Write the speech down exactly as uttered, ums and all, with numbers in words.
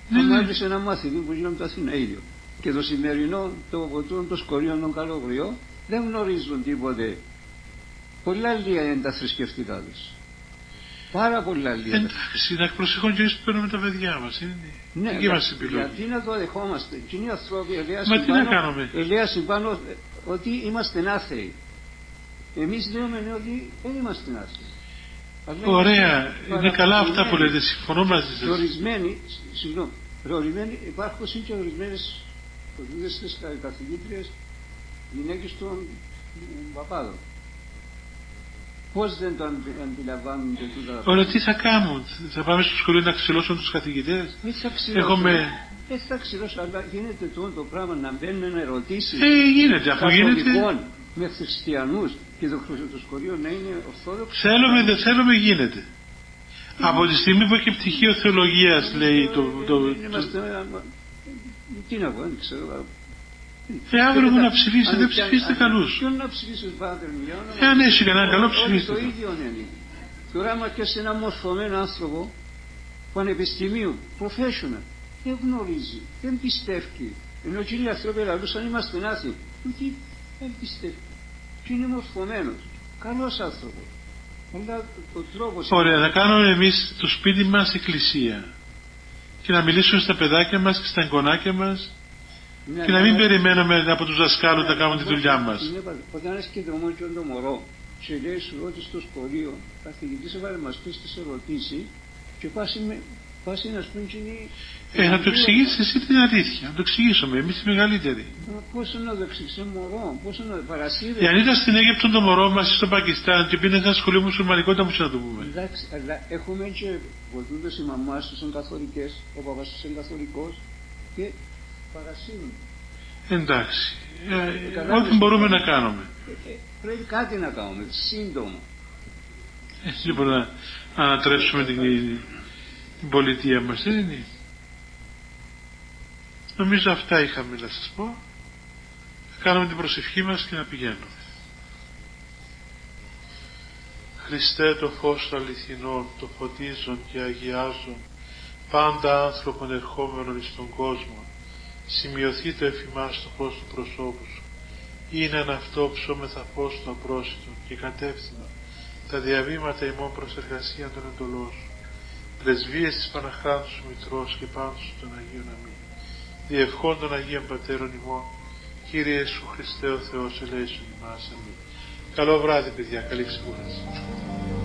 Ναι, μου έπεισε ένα μαθητή που γίνομαι το Αθηναίδιο. Και το σημερινό, το ποτούν των σκορίων των καλογριών, δεν γνωρίζουν τίποτε. Πολλά λίγα είναι τα θρησκευτικά τους. Πάρα πολλά λίγα. Εντάξει, να προσεχόν και εμείς που παίρνουμε τα παιδιά μας. Είναι ναι, δική μας επιλογή. Γιατί να το δεχόμαστε. Και είναι οι άνθρωποι ελέασαν πάνω ότι είμαστε άθεοι. Εμείς λέμε ναι, ότι δεν είμαστε άθεοι. Ωραία, είναι καλά αυτά που λέτε, συμφωνώ μαζί σας. Ορισμένοι, συγγνώμη, ορισμένοι υπάρχουν και ορισμένες στις καθηγήτριες γυναίκες των παπάδων. Πώς δεν το αντιλαμβάνονται τούτα. Ωραία, τι θα κάνουν, θα πάμε στο σχολείο να ξυλώσουν τους καθηγητές. Δεν θα ξυλώσουν, δεν θα ξυλώσουν, αλλά γίνεται το πράγμα να μπαίνουν ερωτήσεις. Ε, γίνεται, αφού γίνεται. Με χριστιανούς και το, το σχολείο να είναι ορθόδοξο. Θέλουμε, δεν θέλουμε, γίνεται. Mm. Από τη στιγμή που έχει πτυχίο θεολογίας, λέει το... το, είμαστε, το... Τι να πω, δεν ξέρω. Ε, αύριο να ψηφίσετε, δεν ψηφίσετε καλούς. Ποιον να ψηφίσετε, πάτερ μου, ε, αν έχει κανένα καλό, ψηφίστε. Το ίδιο είναι. Τώρα άμα και σε ένα μορφωμένο άνθρωπο πανεπιστημίου, professional, δεν γνωρίζει, δεν πιστεύει. Ενώ και οι άνθρωποι λαλούσαν είμαστε άθιοι. Όχι, δεν πιστεύει. Και είναι μορφωμένος. Καλός άνθρωπος. Αλλά ο τρόπος... Ωραία, να κάνουμε εμείς το σπίτι μας εκκλησία. Και να μιλήσουμε στα παιδάκια μας και στα εγγονάκια μας. Ναι, και να μην ναι, περιμένουμε από τους δασκάλους να κάνουν τη δουλειά μας. Όταν έχεις και δρομόκιον το μωρό και λέει σου ότι στο σχολείο καθηγητής έβαλε μας πεις τις ερωτήσεις και πας να σπούν και είναι... Ε, να το εξηγήσεις εσύ την αλήθεια, να το εξηγήσουμε εμείς οι μεγαλύτεροι. Πόσο να το εξηγήσει μωρό, πόσο να το παρασύρει. Αν ήταν στην Αίγυπτο το μωρό μας στο Πακιστάν και πήγαινε ένα σχολείο μουσουλμανικό, θα μου να το πούμε. Εντάξει, αλλά έχουμε και βοηθούνται οι μαμάς τους είναι καθολικές, ο παπάς τους είναι καθολικός και παρασύρουν. Εντάξει, ε, ό,τι μπορούμε να κάνουμε. Ε, πρέπει κάτι να κάνουμε, σύντομα. Έτσι λοιπόν να ανατρέψουμε την, την πολιτεία μας, δεν είναι. Νομίζω αυτά είχαμε να σας πω. Θα κάνουμε την προσευχή μας και να πηγαίνουμε. Χριστέ το φως του αληθινών, το φωτίζον και αγιάζον πάντα άνθρωπον ερχόμενον εις τον κόσμο. Σημειωθεί το εφημάς το φως του προσώπου σου. Είναι αν αυτό ψώμεθα φως του απρόσιτον και κατεύθυνο τα διαβήματα ημών προς εργασία των εντολών σου. Πρεσβείες της Παναχράντου σου Μητρός και πάντως σου των Αγίων Αμήν. Διευχών των Αγίων Πατέρων ημών, Κύριε Ιησού Χριστέ ο Θεός ελέησον ημάς. Αμήν. Καλό βράδυ παιδιά, καλή ξεκούραση.